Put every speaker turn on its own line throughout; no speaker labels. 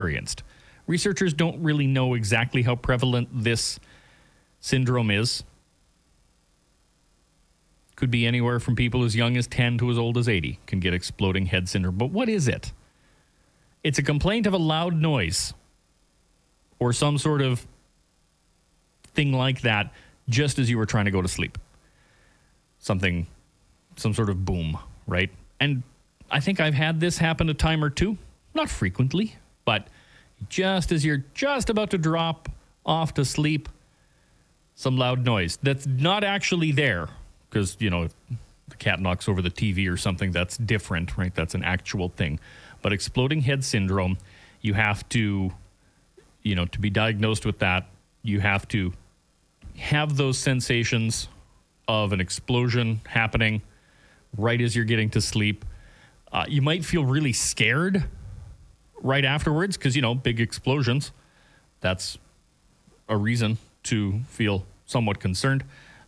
experienced. Researchers don't really know exactly how prevalent this syndrome is. Could be anywhere from people as young as 10 to as old as 80 can get exploding head syndrome. But what is it? It's a complaint of a loud noise or some sort of thing like that just as you were trying to go to sleep. Some sort of boom, right? And I think I've had this happen a time or two. Not frequently, but just as you're just about to drop off to sleep, some loud noise that's not actually there. Because, if the cat knocks over the TV or something, that's different, right? That's an actual thing. But exploding head syndrome, you have to, to be diagnosed with that, you have to have those sensations of an explosion happening right as you're getting to sleep. You might feel really scared right afterwards because, big explosions. That's a reason to feel somewhat concerned.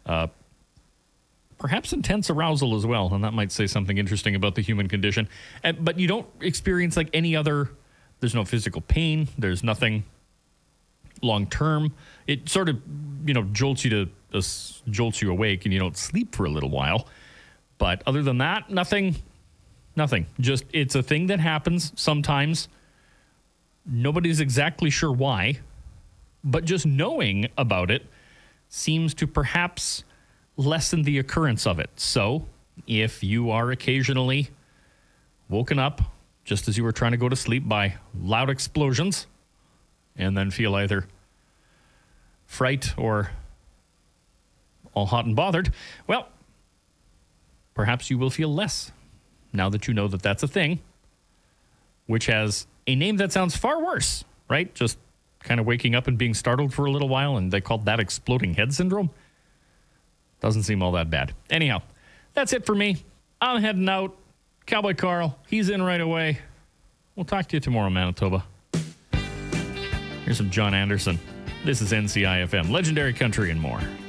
Perhaps intense arousal as well, and that might say something interesting about the human condition. But you don't experience like any other, there's no physical pain, there's nothing long-term. It sort of, jolts you awake and you don't sleep for a little while. But other than that, nothing. Just, it's a thing that happens sometimes. Nobody's exactly sure why, but just knowing about it seems to perhaps lessen the occurrence of it. So if you are occasionally woken up just as you were trying to go to sleep by loud explosions and then feel either fright or all hot and bothered, well, perhaps you will feel less now that you know that that's a thing, which has a name that sounds far worse, right? Just kind of waking up and being startled for a little while, and they called that exploding head syndrome. Doesn't seem all that bad. Anyhow, that's it for me. I'm heading out. Cowboy Carl, he's in right away. We'll talk to you tomorrow, Manitoba. Here's some John Anderson. This is NCIFM, Legendary Country and more.